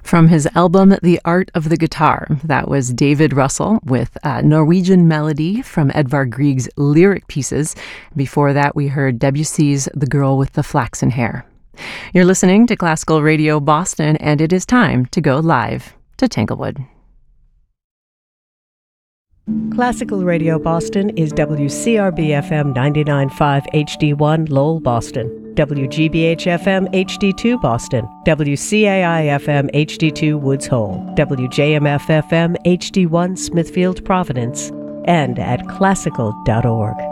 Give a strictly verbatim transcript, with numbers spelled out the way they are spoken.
From his album The Art of the Guitar, that was David Russell with uh, Norwegian Melody from Edvard Grieg's lyric pieces. Before that, we heard Debussy's The Girl with the Flaxen Hair. You're listening to Classical Radio Boston, and it is time to go live to Tanglewood. Classical Radio Boston is W C R B F M ninety-nine point five H D one Lowell, Boston, W G B H F M H D two Boston, W C A I F M H D two Woods Hole, W J M F F M H D one Smithfield, Providence, and at classical dot org.